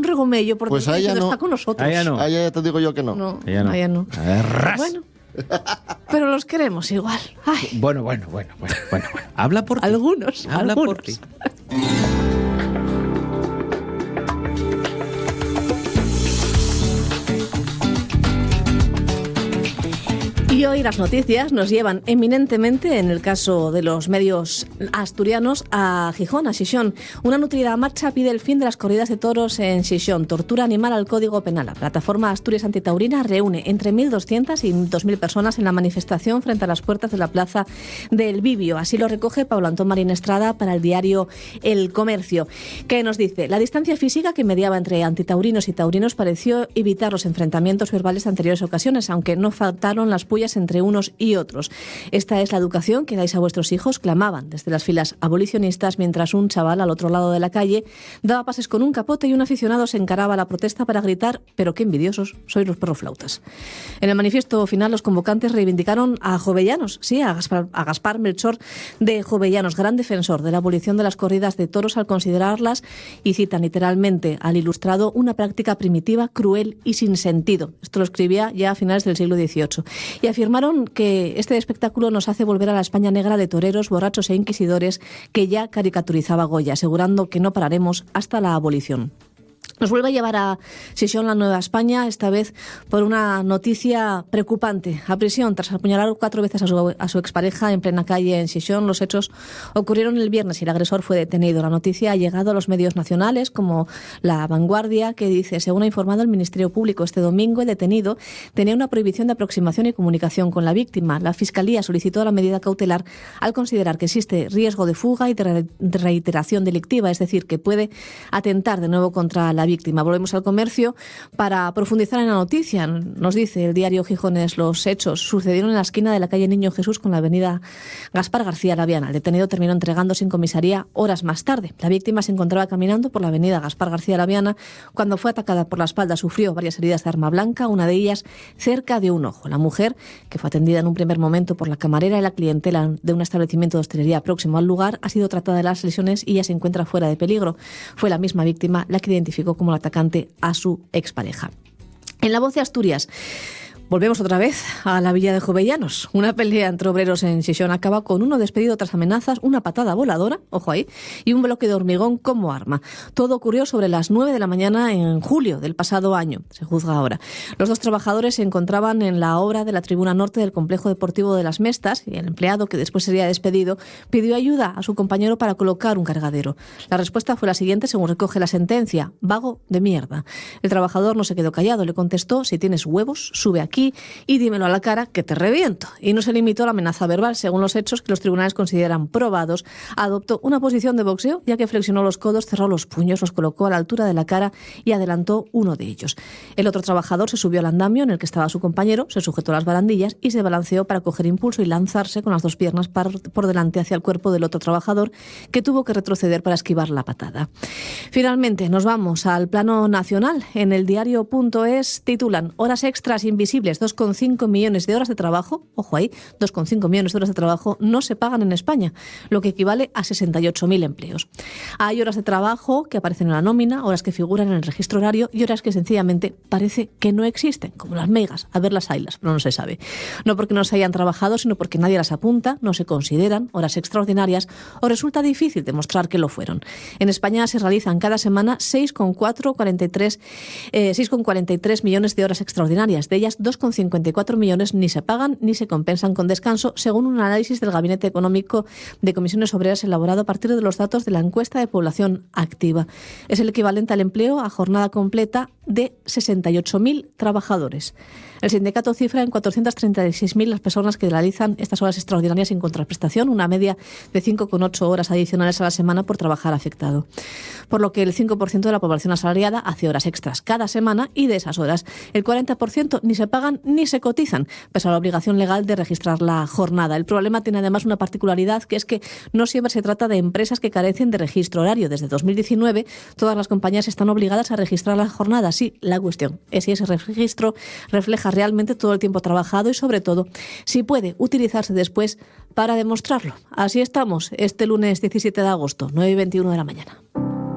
regomello por Pues dentro, a ella no. está con nosotros. A ella no. A ella ya te digo yo que no. No, Ella no. a ella no. ¡Ras! Bueno, pero los queremos igual. Ay, Bueno. Habla por ti. algunos. Habla algunos. por ti. Y hoy las noticias nos llevan eminentemente, en el caso de los medios asturianos, a Gijón, a Xixón. Una nutrida marcha pide el fin de las corridas de toros en Xixón. Tortura animal al Código Penal. La plataforma Asturias Antitaurina reúne entre 1.200 y 2.000 personas en la manifestación frente a las puertas de la Plaza del Bibio. Así lo recoge Pablo Antón Marín Estrada para el diario El Comercio, que nos dice: la distancia física que mediaba entre antitaurinos y taurinos pareció evitar los enfrentamientos verbales de anteriores ocasiones, aunque no faltaron las pullas entre unos y otros. Esta es la educación que dais a vuestros hijos, clamaban desde las filas abolicionistas, mientras un chaval al otro lado de la calle daba pases con un capote y un aficionado se encaraba a la protesta para gritar: pero qué envidiosos sois los perroflautas. En el manifiesto final los convocantes reivindicaron a Jovellanos, sí, a Gaspar Melchor de Jovellanos, gran defensor de la abolición de las corridas de toros, al considerarlas, y citan literalmente al ilustrado, una práctica primitiva, cruel y sin sentido. Esto lo escribía ya a finales del siglo XVIII. Y afirmaron que este espectáculo nos hace volver a la España negra de toreros, borrachos e inquisidores que ya caricaturizaba Goya, asegurando que no pararemos hasta la abolición. Nos vuelve a llevar a Xixón la Nueva España, esta vez por una noticia preocupante. A prisión tras apuñalar 4 veces a su expareja en plena calle en Xixón. Los hechos ocurrieron el viernes y el agresor fue detenido. La noticia ha llegado a los medios nacionales como La Vanguardia, que dice: según ha informado el Ministerio Público este domingo, el detenido tenía una prohibición de aproximación y comunicación con la víctima. La Fiscalía solicitó la medida cautelar al considerar que existe riesgo de fuga y de reiteración delictiva, es decir, que puede atentar de nuevo contra la víctima. Volvemos al Comercio para profundizar en la noticia. Nos dice el diario Gijones: los hechos sucedieron en la esquina de la calle Niño Jesús con la avenida Gaspar García Laviana. El detenido terminó entregándose en comisaría horas más tarde. La víctima se encontraba caminando por la avenida Gaspar García Laviana cuando fue atacada por la espalda. Sufrió varias heridas de arma blanca, una de ellas cerca de un ojo. La mujer, que fue atendida en un primer momento por la camarera y la clientela de un establecimiento de hostelería próximo al lugar, ha sido tratada de las lesiones y ya se encuentra fuera de peligro. Fue la misma víctima la que identificó como el atacante a su expareja. En La Voz de Asturias, volvemos otra vez a la villa de Jovellanos. Una pelea entre obreros en Xixón acaba con uno despedido tras amenazas, una patada voladora, ojo ahí, y un bloque de hormigón como arma. Todo ocurrió sobre las 9 de la mañana en julio del pasado año, se juzga ahora. Los 2 trabajadores se encontraban en la obra de la tribuna norte del complejo deportivo de Las Mestas y el empleado, que después sería despedido, pidió ayuda a su compañero para colocar un cargadero. La respuesta fue la siguiente, según recoge la sentencia: vago de mierda. El trabajador no se quedó callado, le contestó: si tienes huevos, sube aquí y dímelo a la cara que te reviento. Y no se limitó a la amenaza verbal. Según los hechos que los tribunales consideran probados, adoptó una posición de boxeo, ya que flexionó los codos, cerró los puños, los colocó a la altura de la cara y adelantó uno de ellos. El otro trabajador se subió al andamio en el que estaba su compañero, se sujetó las barandillas y se balanceó para coger impulso y lanzarse con las 2 piernas por delante hacia el cuerpo del otro trabajador, que tuvo que retroceder para esquivar la patada. Finalmente nos vamos al plano nacional. En el diario.es titulan: horas extras invisibles. 2,5 millones de horas de trabajo, ojo ahí, 2,5 millones de horas de trabajo no se pagan en España, lo que equivale a 68.000 empleos. Hay horas de trabajo que aparecen en la nómina, horas que figuran en el registro horario y horas que sencillamente parece que no existen, como las megas, a ver las haylas, pero no se sabe. No porque no se hayan trabajado, sino porque nadie las apunta, no se consideran horas extraordinarias o resulta difícil demostrar que lo fueron. En España se realizan cada semana 6,43 millones de horas extraordinarias, de ellas 2,54 millones ni se pagan ni se compensan con descanso, según un análisis del Gabinete Económico de Comisiones Obreras elaborado a partir de los datos de la encuesta de población activa. Es el equivalente al empleo a jornada completa de 68.000 trabajadores. El sindicato cifra en 436.000 las personas que realizan estas horas extraordinarias sin contraprestación, una media de 5,8 horas adicionales a la semana por trabajar afectado. Por lo que el 5% de la población asalariada hace horas extras cada semana y de esas horas el 40% ni se pagan ni se cotizan, pese a la obligación legal de registrar la jornada. El problema tiene además una particularidad, que es que no siempre se trata de empresas que carecen de registro horario. Desde 2019 todas las compañías están obligadas a registrar la jornada. Sí, la cuestión es si ese registro refleja realmente todo el tiempo trabajado y, sobre todo, si puede utilizarse después para demostrarlo. Así estamos este lunes 17 de agosto, 9:21 de la mañana.